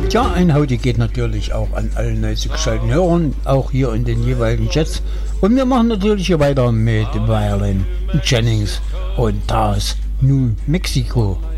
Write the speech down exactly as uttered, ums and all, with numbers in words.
Tja, ein Howdy geht natürlich auch an alle neu zugeschalteten Hörern, auch hier in den jeweiligen Chats. Und wir machen natürlich hier weiter mit Violin Jennings und das New Mexico.